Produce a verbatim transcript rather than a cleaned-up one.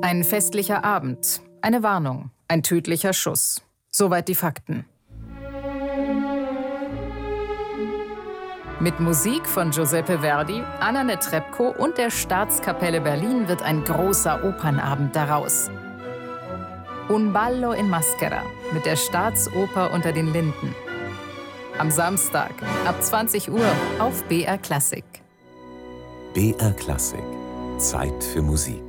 Ein festlicher Abend, eine Warnung, ein tödlicher Schuss. Soweit die Fakten. Mit Musik von Giuseppe Verdi, Anna Netrebko und der Staatskapelle Berlin wird ein großer Opernabend daraus. Un ballo in maschera mit der Staatsoper unter den Linden. Am Samstag ab zwanzig Uhr auf B R Klassik. B R Klassik. Zeit für Musik.